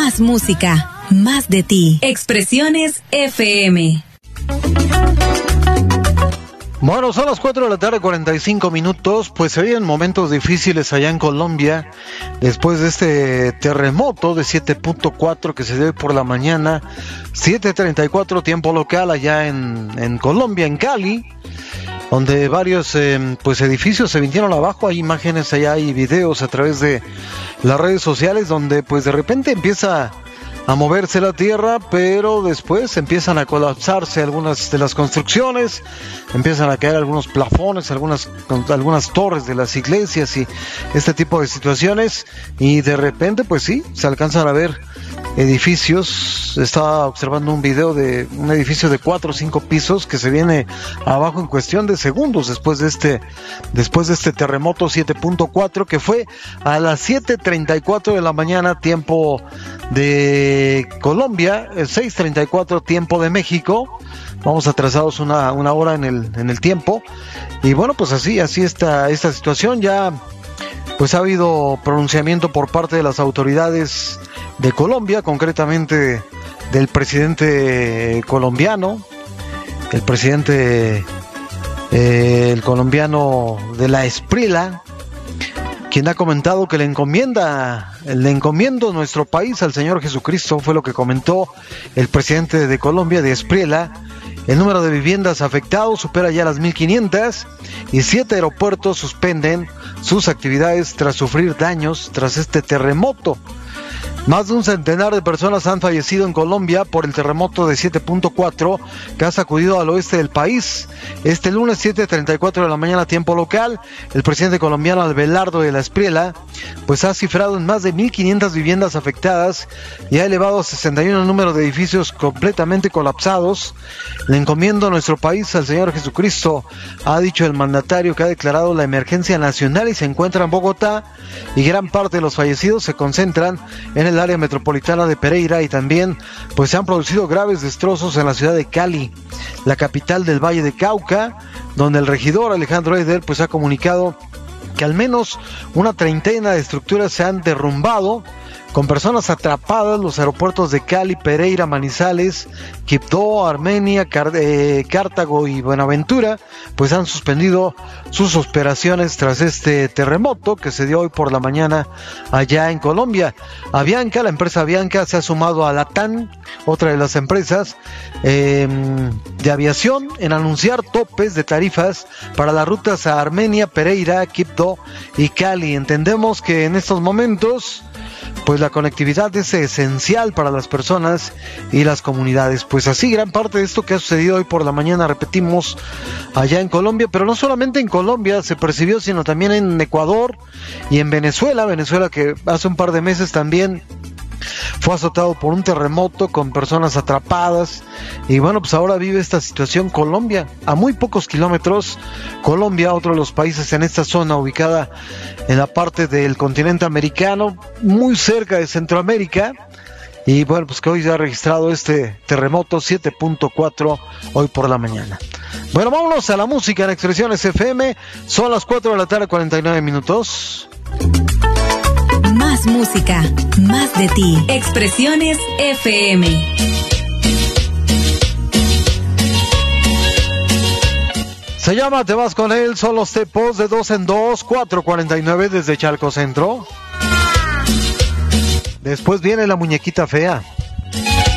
Más música, más de ti. Expresiones FM. Bueno, son las 4 de la tarde, 45 minutos. Pues se vienen momentos difíciles allá en Colombia después de este terremoto de 7.4 que se dio hoy por la mañana, 7:34 tiempo local allá en Colombia, en Cali, donde varios pues edificios se vinieron abajo. Hay imágenes allá y videos a través de las redes sociales donde pues de repente empieza a moverse la tierra, pero después empiezan a colapsarse algunas de las construcciones, empiezan a caer algunos plafones, algunas torres de las iglesias y este tipo de situaciones, y de repente pues sí, se alcanzan a ver edificios. Estaba observando un video de un edificio de 4 o 5 pisos que se viene abajo en cuestión de segundos después de este terremoto 7.4 que fue a las 7:34 de la mañana tiempo de Colombia, 6:34 tiempo de México. Vamos atrasados una hora en el tiempo. Y bueno, pues así está esta situación. Ya pues ha habido pronunciamiento por parte de las autoridades de Colombia, concretamente del presidente colombiano, el presidente el colombiano de la Esprila, quien ha comentado que le encomiendo nuestro país al Señor Jesucristo. Fue lo que comentó el presidente de Colombia, de Esprila. El número de viviendas afectadas supera ya las 1,500 y 7 aeropuertos suspenden sus actividades tras sufrir daños tras este terremoto. Más de un centenar de personas han fallecido en Colombia por el terremoto de 7.4 que ha sacudido al oeste del país. Este lunes 7:34 de la mañana tiempo local, el presidente colombiano Abelardo de la Espriella pues ha cifrado en más de 1,500 viviendas afectadas y ha elevado a 61 el número de edificios completamente colapsados. Le encomiendo a nuestro país al Señor Jesucristo, ha dicho el mandatario, que ha declarado la emergencia nacional y se encuentra en Bogotá, y gran parte de los fallecidos se concentran en el área metropolitana de Pereira, y también pues se han producido graves destrozos en la ciudad de Cali, la capital del Valle de Cauca, donde el regidor Alejandro Eder pues ha comunicado que al menos una treintena de estructuras se han derrumbado, con personas atrapadas. Los aeropuertos de Cali, Pereira, Manizales, Quibdó, Armenia, Cartago y Buenaventura pues han suspendido sus operaciones tras este terremoto que se dio hoy por la mañana allá en Colombia. Avianca, la empresa Avianca, se ha sumado a LATAM, otra de las empresas de aviación, en anunciar topes de tarifas para las rutas a Armenia, Pereira, Quibdó y Cali. Entendemos que en estos momentos pues la conectividad es esencial para las personas y las comunidades. Pues así, gran parte de esto que ha sucedido hoy por la mañana, repetimos, allá en Colombia, pero no solamente en Colombia se percibió, sino también en Ecuador y en Venezuela, que hace un par de meses también fue azotado por un terremoto con personas atrapadas. Y bueno, pues ahora vive esta situación Colombia, a muy pocos kilómetros. Colombia, otro de los países en esta zona, ubicada en la parte del continente americano, muy cerca de Centroamérica. Y bueno, pues que hoy se ha registrado este terremoto 7.4 hoy por la mañana. Bueno, vámonos a la música en Expresiones FM. Son las 4 de la tarde, 49 minutos. Más música, más de ti. Expresiones FM. Se llama Te vas con él, son los tepos de 2 en 2, 4:49 desde Chalco Centro. Después viene La Muñequita Fea.